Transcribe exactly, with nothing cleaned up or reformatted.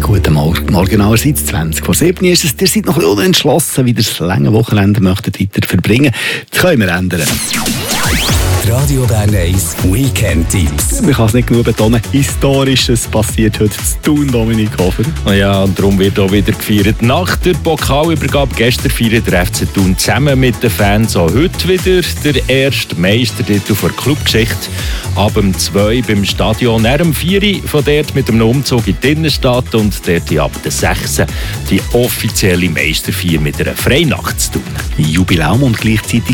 Guten Morgen, morgen allerseits zwanzig vor sieben ist es. Ihr seid noch ein bisschen unentschlossen, wie ihr das lange Wochenende möchtet weiter verbringen. Das können wir ändern. Radio Bern eins Weekend-Tipps. Man kann es nicht genug betonen, Historisches passiert heute zu Thun, Dominik Hofer. Ja, und darum wird auch wieder gefeiert. Nach der Pokalübergabe gestern feiert der F C Thun zusammen mit den Fans auch heute wieder der erste Meistertitel der Clubgeschichte. Ab dem zwei beim Stadion, nach dem vier von dort mit einem Umzug in die Innenstadt und dort ab der sechs die offizielle Meisterfeier mit einer Freinacht zu tun. Jubiläum und gleichzeitig